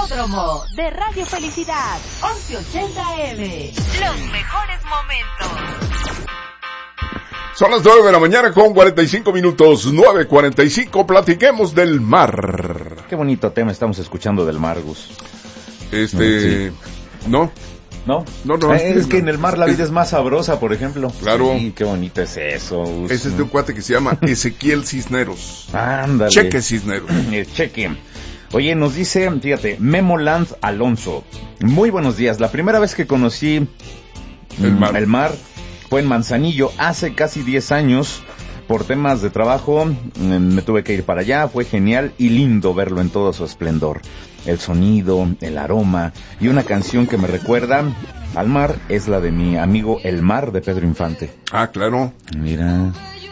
Autódromo de Radio Felicidad, 1180 AM. Los mejores momentos. Son las 9 de la mañana con 45 minutos, 9:45, platiquemos del mar. Qué bonito tema estamos escuchando del mar, Gus. Sí. No. Es que en el mar la vida es más sabrosa, por ejemplo. Claro. Sí, qué bonito es eso, Gus. Ese es de un cuate que se llama Ezequiel Cisneros. Ándale. Cheque Cisneros. Cheque. Oye, nos dice, fíjate, Memoland Alonso. Muy buenos días. La primera vez que conocí el mar fue en Manzanillo, hace casi 10 años. Por temas de trabajo me tuve que ir para allá. Fue genial y lindo verlo en todo su esplendor. El sonido, el aroma y una canción que me recuerda al mar es la de mi amigo El Mar de Pedro Infante. Ah, claro. Mira,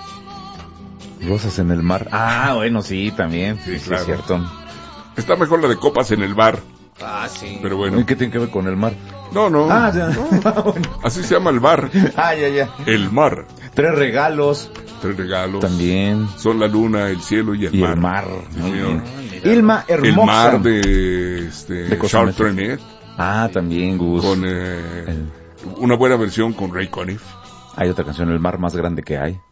Rosas en el Mar. Ah, bueno, sí, también. Sí, claro. Es cierto. Está mejor la de Copas en el Bar. Ah, sí. Pero bueno. ¿Y qué tiene que ver con el mar? No. Ah, ya. No. Bueno. Así se llama el bar. Ah, ya. El mar. 3 regalos. 3 regalos. También. Son la luna, el cielo y el mar. El mar. Muy bien. Mira. Ilma Hermosa. El mar de Charles Trenet. Ah, también, Gus. Con una buena versión con Ray Conniff. Hay otra canción, El mar más grande que hay.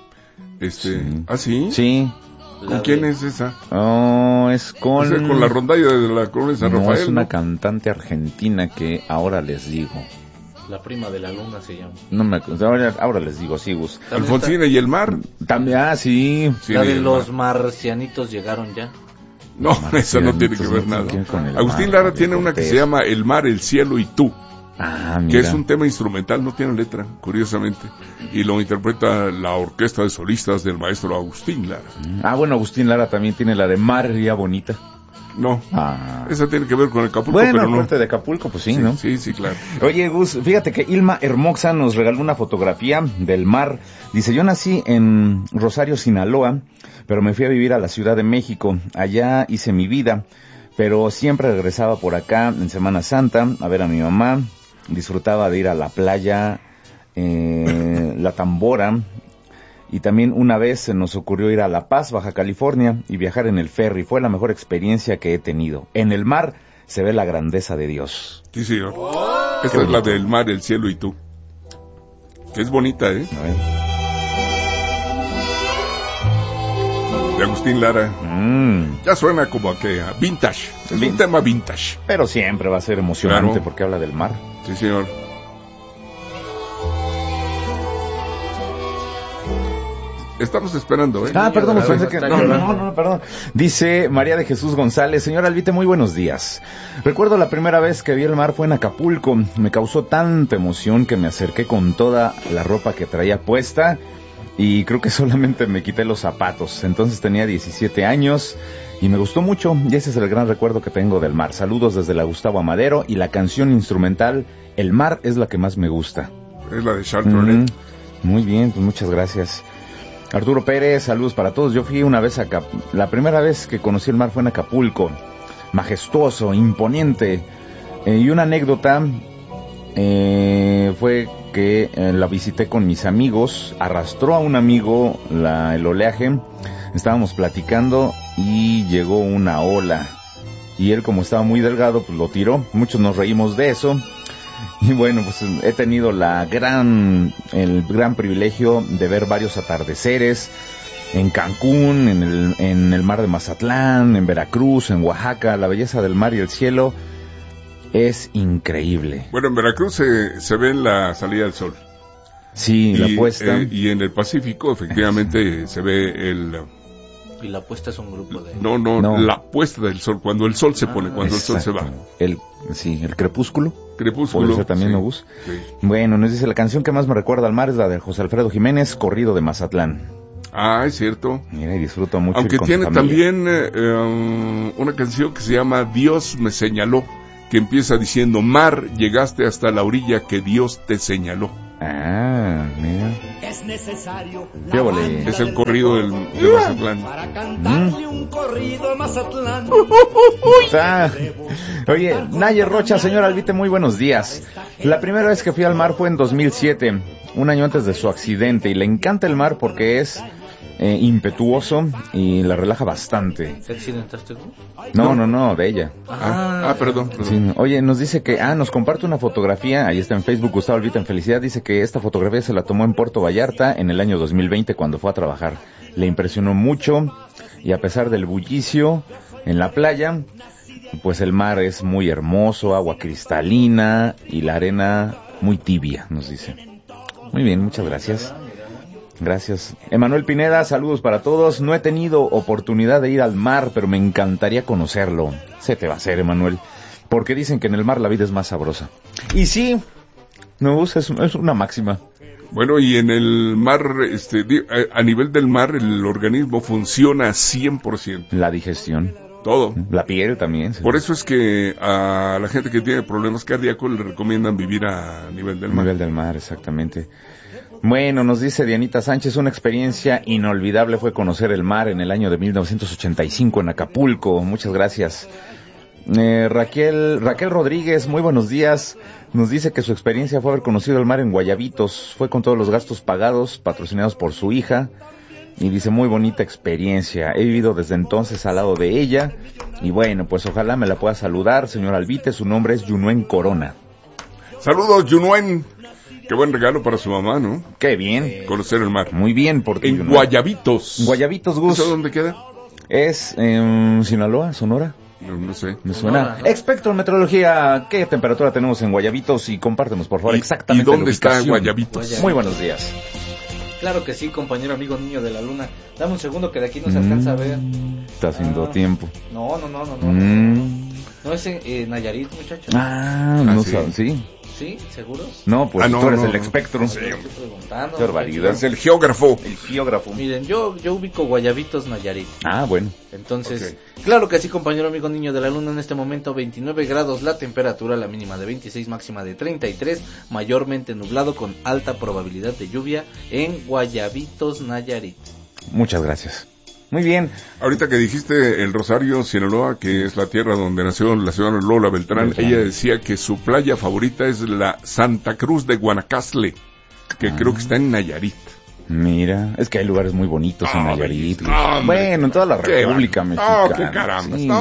Sí. ¿Ah, sí? Sí. ¿Con quién es esa? Oh, es con... ¿Es con la rondalla de la Corona de San Rafael? No, es una cantante argentina que ahora les digo. La prima de la luna se llama. No me acuerdo, ahora les digo, sí, Gus. Alfonsina y el mar. También, sí. La de los marcianitos llegaron ya. No, eso no tiene que ver nada. Agustín Lara tiene una que se llama El mar, el cielo y tú. Ah, mira. Que es un tema instrumental, no tiene letra, curiosamente. Y lo interpreta la orquesta de solistas del maestro Agustín Lara. Ah, bueno, Agustín Lara también tiene la de María Bonita. No, esa tiene que ver con Acapulco, bueno, pero no. Bueno, de Acapulco, pues sí, ¿no? Sí, claro. Oye, Gus, fíjate que Ilma Hermosa nos regaló una fotografía del mar. Dice, yo nací en Rosario, Sinaloa, pero me fui a vivir a la Ciudad de México. Allá hice mi vida, pero siempre regresaba por acá en Semana Santa a ver a mi mamá. Disfrutaba de ir a la playa, La Tambora, y también una vez se nos ocurrió ir a La Paz, Baja California, y viajar en el ferry. Fue la mejor experiencia que he tenido. En el mar se ve la grandeza de Dios. Sí, señor. Esta es la del mar, el cielo y tú. Que es bonita, ¿eh? A ver. De Agustín Lara. Ya suena como a vintage. Es un tema vintage. Pero siempre va a ser emocionante, claro, porque habla del mar. Sí, señor. Estamos esperando, ¿eh? Perdón, no, perdón. Dice María de Jesús González, señor Albite, muy buenos días. Recuerdo la primera vez que vi el mar fue en Acapulco. Me causó tanta emoción que me acerqué con toda la ropa que traía puesta y creo que solamente me quité los zapatos. Entonces tenía 17 años y me gustó mucho, y ese es el gran recuerdo que tengo del mar. Saludos desde la Gustavo Amadero, y la canción instrumental El mar es la que más me gusta. Es la de Charles Trenet. Muy bien, pues muchas gracias. Arturo Pérez, saludos para todos. Yo fui una vez la primera vez que conocí el mar fue en Acapulco. Majestuoso, imponente. Y una anécdota fue que la visité con mis amigos. Arrastró a un amigo el oleaje. Estábamos platicando y llegó una ola. Y él, como estaba muy delgado, pues lo tiró. Muchos nos reímos de eso. Y bueno, pues he tenido el gran privilegio de ver varios atardeceres en Cancún, en el mar de Mazatlán, en Veracruz, en Oaxaca. La belleza del mar y el cielo es increíble. Bueno, en Veracruz se ve la salida del sol. Sí, la puesta. Y en el Pacífico, efectivamente, se ve Y la puesta es un grupo de... No, la puesta del sol, cuando el sol se pone, cuando el sol se va. El crepúsculo. Crepúsculo. Por eso también, ¿no, Gus? Sí. Bueno, nos dice, la canción que más me recuerda al mar es la de José Alfredo Jiménez, Corrido de Mazatlán. Ah, es cierto. Mira, y disfruto mucho. Aunque tiene también una canción que se llama Dios me señaló, que empieza diciendo, mar, llegaste hasta la orilla que Dios te señaló. Ah, mira. Es necesario. Es el corrido de Mazatlán. Para cantarle un corrido a Mazatlán. Oye, Nayer Rocha, señor Albite, muy buenos días. La primera vez que fui al mar fue en 2007, un año antes de su accidente, y le encanta el mar porque es impetuoso y la relaja bastante. ¿Te accidentaste tú? No, de ella. Perdón. Sí. Oye, nos dice que, nos comparte una fotografía, ahí está en Facebook, Gustavo Albita en Felicidad, dice que esta fotografía se la tomó en Puerto Vallarta en el año 2020 cuando fue a trabajar. Le impresionó mucho y a pesar del bullicio en la playa, pues el mar es muy hermoso, agua cristalina y la arena muy tibia, nos dice. Muy bien, muchas gracias. Gracias. Emanuel Pineda, saludos para todos. No he tenido oportunidad de ir al mar, pero me encantaría conocerlo. Se te va a hacer, Emanuel. Porque dicen que en el mar la vida es más sabrosa. Y sí, es una máxima. Bueno, y en el mar, a nivel del mar, el organismo funciona 100%. La digestión. Todo. La piel también. Sí. Por eso es que a la gente que tiene problemas cardíacos le recomiendan vivir a nivel del mar. A nivel del mar, exactamente. Bueno, nos dice Dianita Sánchez, una experiencia inolvidable fue conocer el mar en el año de 1985 en Acapulco. Muchas gracias. Raquel Rodríguez, muy buenos días. Nos dice que su experiencia fue haber conocido el mar en Guayabitos. Fue con todos los gastos pagados, patrocinados por su hija. Y dice, muy bonita experiencia. He vivido desde entonces al lado de ella. Y bueno, pues ojalá me la pueda saludar, señor Albite. Su nombre es Yunuen Corona. Saludos, Yunuen. Qué buen regalo para su mamá, ¿no? Qué bien. Conocer el mar. Muy bien, porque... En Guayabitos. Guayabitos, Gus. ¿Eso dónde queda? Es en Sinaloa, Sonora. No sé. Me suena. Experto en meteorología, ¿qué temperatura tenemos en Guayabitos? Y compártenos, por favor, exactamente ¿Y dónde está Guayabitos? Muy buenos días. Claro que sí, compañero amigo niño de la luna. Dame un segundo que de aquí no se alcanza a ver. Está haciendo tiempo. No. No es en Nayarit, muchachos. No sabes, ¿sí? ¿Sí? ¿Seguros? No, pues tú eres el Spectrum. Sí. Estoy preguntando. Qué barbaridad. Es el geógrafo. Miren, yo ubico Guayabitos, Nayarit. Bueno. Entonces, claro que sí, compañero amigo niño de la luna, en este momento 29 grados la temperatura, la mínima de 26, máxima de 33, mayormente nublado con alta probabilidad de lluvia en Guayabitos, Nayarit. Muchas gracias. Muy bien. Ahorita que dijiste el Rosario, Sinaloa, que es la tierra donde nació la señora Lola Beltrán, ella decía que su playa favorita es la Santa Cruz de Guanacaste, que creo que está en Nayarit. Mira, es que hay lugares muy bonitos en Nayarit. Bueno, en toda la República Mexicana. ¡Qué caramba! Sí.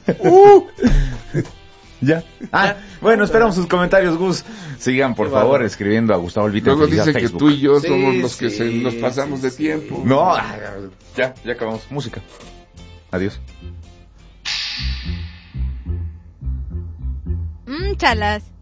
Ya. Bueno, esperamos sus comentarios, Gus. Sigan, por favor, escribiendo a Gustavo Albita. Luego dice que tú y yo somos los que nos pasamos de tiempo. No, ya acabamos. Música. Adiós. Chalas.